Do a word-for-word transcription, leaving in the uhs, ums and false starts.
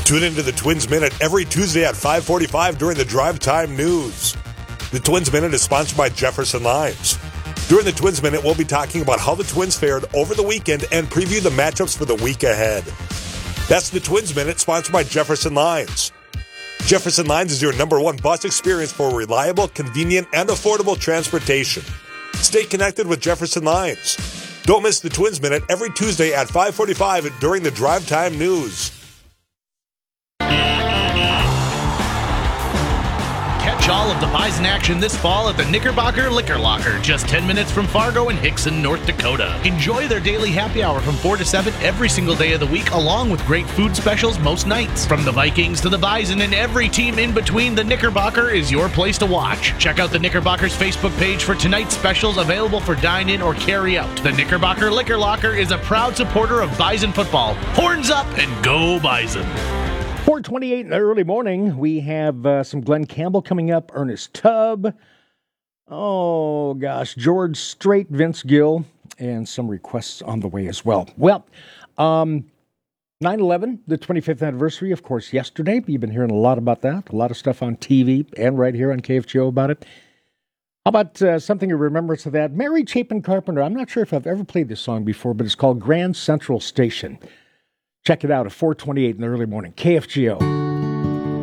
Tune into the Twins Minute every Tuesday at five forty-five during the Drive Time News. The Twins Minute is sponsored by Jefferson Limes. During the Twins Minute, we'll be talking about how the Twins fared over the weekend and preview the matchups for the week ahead. That's the Twins Minute, sponsored by Jefferson Limes. Jefferson Limes is your number one bus experience for reliable, convenient, and affordable transportation. Stay connected with Jefferson Limes. Don't miss the Twins Minute every Tuesday at five forty-five during the Drive Time News. Catch all of the Bison action this fall at the Knickerbocker Liquor Locker, just ten minutes from Fargo and Hickson, North Dakota. Enjoy their daily happy hour from four to seven every single day of the week, along with great food specials most nights. From the Vikings to the Bison and every team in between, the Knickerbocker is your place to watch. Check out the Knickerbocker's Facebook page for tonight's specials available for dine-in or carry-out. The Knickerbocker Liquor Locker is a proud supporter of Bison football. Horns up and go Bison! four twenty-eight in the early morning, we have uh, some Glenn Campbell coming up, Ernest Tubb, oh gosh, George Strait, Vince Gill, and some requests on the way as well. Well, um, nine eleven, the twenty-fifth anniversary, of course, yesterday. You've been hearing a lot about that, a lot of stuff on T V and right here on K F G O about it. How about uh, something in remembrance of that? Mary Chapin Carpenter, I'm not sure if I've ever played this song before, but it's called Grand Central Station. Check it out at four twenty-eight in the early morning. K F G O.